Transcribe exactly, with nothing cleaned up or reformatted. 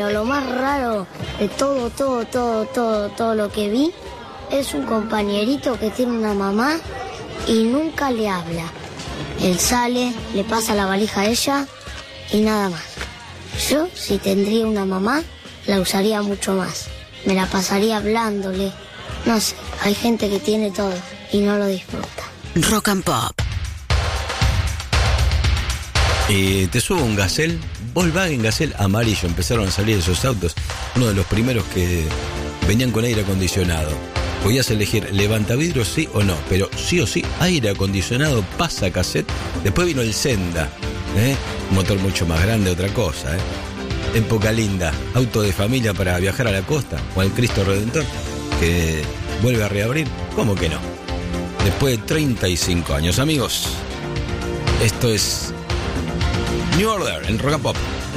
Pero lo más raro de todo, todo, todo, todo, todo lo que vi es un compañerito que tiene una mamá y nunca le habla. Él sale, le pasa la valija a ella y nada más. Yo, si tendría una mamá, la usaría mucho más. Me la pasaría hablándole. No sé, hay gente que tiene todo y no lo disfruta. Rock and Pop. Eh, te subo un Gazelle, Volkswagen Gazelle amarillo. Empezaron a salir esos autos, uno de los primeros que venían con aire acondicionado. Podías elegir levantavidrios sí o no, pero sí o sí aire acondicionado, pasa cassette. Después vino el Senda, ¿eh? Un motor mucho más grande, otra cosa, ¿eh? Época linda, auto de familia para viajar a la costa, o al Cristo Redentor, que vuelve a reabrir, ¿cómo que no? Después de treinta y cinco años, amigos, esto es New Order en Rock and Pop.